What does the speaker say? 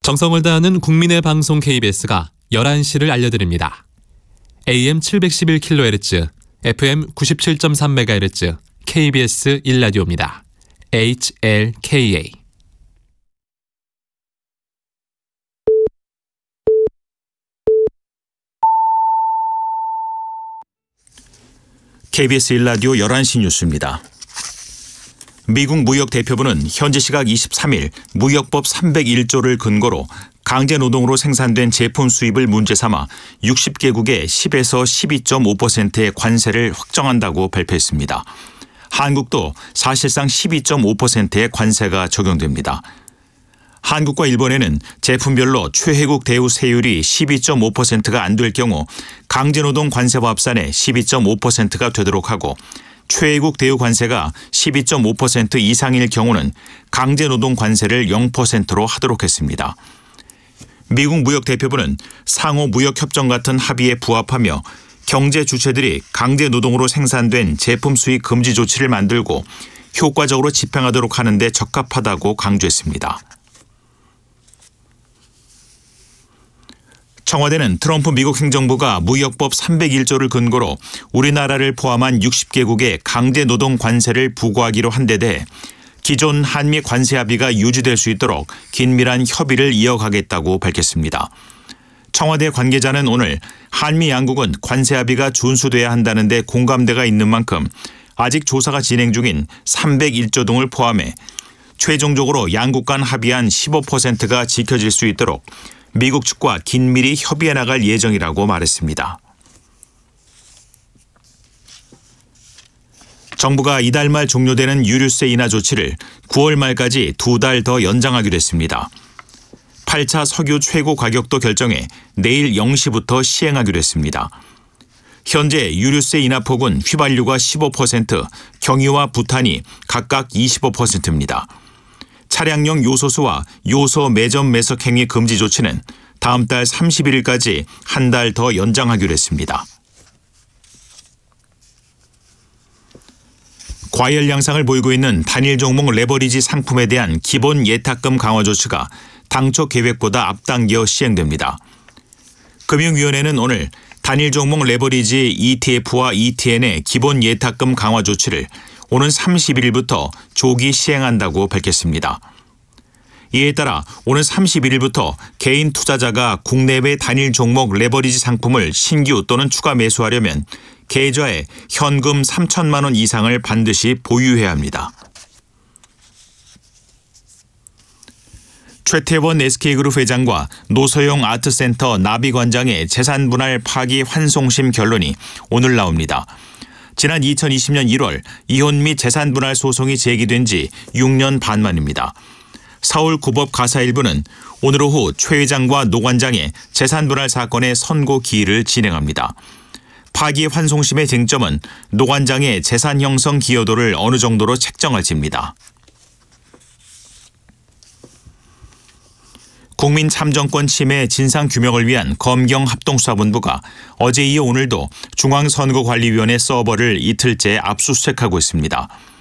정성을 다하는 국민의 방송 KBS가 11시를 알려드립니다. AM 711kHz, FM 97.3MHz, KBS 1라디오입니다. HLKA. KBS 1라디오 11시 뉴스입니다. 미국 무역대표부는 현지 시각 23일 무역법 301조를 근거로 강제노동으로 생산된 제품 수입을 문제 삼아 60개국에 10에서 12.5%의 관세를 확정한다고 발표했습니다. 한국도 사실상 12.5%의 관세가 적용됩니다. 한국과 일본에는 제품별로 최혜국 대우 세율이 12.5%가 안 될 경우 강제노동 관세와 합산해 12.5%가 되도록 하고, 최혜국 대우 관세가 12.5% 이상일 경우는 강제노동 관세를 0%로 하도록 했습니다. 미국 무역대표부는 상호 무역협정 같은 합의에 부합하며 경제 주체들이 강제노동으로 생산된 제품 수입 금지 조치를 만들고 효과적으로 집행하도록 하는 데 적합하다고 강조했습니다. 청와대는 트럼프 미국 행정부가 무역법 301조를 근거로 우리나라를 포함한 60개국에 강제노동 관세를 부과하기로 한 데 대해 기존 한미 관세 합의가 유지될 수 있도록 긴밀한 협의를 이어가겠다고 밝혔습니다. 청와대 관계자는 오늘 한미 양국은 관세 합의가 준수돼야 한다는 데 공감대가 있는 만큼 아직 조사가 진행 중인 301조 등을 포함해 최종적으로 양국 간 합의한 15%가 지켜질 수 있도록 미국 측과 긴밀히 협의해 나갈 예정이라고 말했습니다. 정부가 이달 말 종료되는 유류세 인하 조치를 9월 말까지 2달 더 연장하기로 했습니다. 8차 석유 최고 가격도 결정해 내일 0시부터 시행하기로 했습니다. 현재 유류세 인하 폭은 휘발유가 15%, 경유와 부탄이 각각 25%입니다. 차량용 요소수와 요소 매점 매석 행위 금지 조치는 다음 달 31일까지 한 달 더 연장하기로 했습니다. 과열 양상을 보이고 있는 단일 종목 레버리지 상품에 대한 기본 예탁금 강화 조치가 당초 계획보다 앞당겨 시행됩니다. 금융위원회는 오늘 단일 종목 레버리지 ETF와 ETN의 기본 예탁금 강화 조치를 오는 31일부터 조기 시행한다고 밝혔습니다. 이에 따라 오는 31일부터 개인 투자자가 국내외 단일 종목 레버리지 상품을 신규 또는 추가 매수하려면 계좌에 현금 3천만 원 이상을 반드시 보유해야 합니다. 최태원 SK그룹 회장과 노소영 아트센터 나비관장의 재산분할 파기 환송심 결론이 오늘 나옵니다. 지난 2020년 1월 이혼 및 재산분할 소송이 제기된 지 6년 반 만입니다. 서울고법 가사 1부는 오늘 오후 최 회장과 노 관장의 재산분할 사건의 선고 기일을 진행합니다. 파기 환송심의 쟁점은 노 관장의 재산 형성 기여도를 어느 정도로 책정할지입니다. 국민 참정권 침해 진상규명을 위한 검경합동수사본부가 어제 이어 오늘도 중앙선거관리위원회 서버를 이틀째 압수수색하고 있습니다.